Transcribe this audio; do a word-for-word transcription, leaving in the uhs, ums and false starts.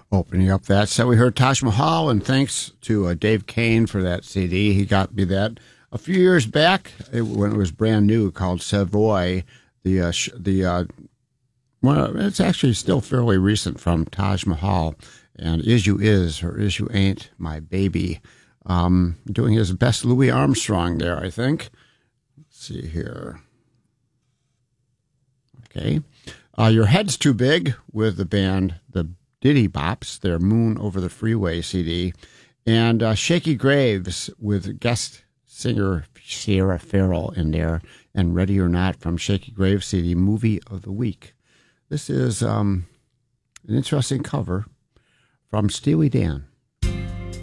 Opening up that set, we heard Taj Mahal, and thanks to uh, Dave Kane for that C D. He got me that a few years back it, when it was brand new, called Savoy. The uh, sh- the uh, well, it's actually still fairly recent, from Taj Mahal, and Is You Is or Is You Ain't My Baby. Um, doing his best Louis Armstrong there, I think. Let's see here. Okay, uh, Your Head's Too Big with the band The Diddy Bops, their Moon Over the Freeway C D, and uh, Shaky Graves with guest singer Sierra Farrell in there, and Ready or Not from Shaky Graves C D, Movie of the Week. This is um, an interesting cover from Steely Dan.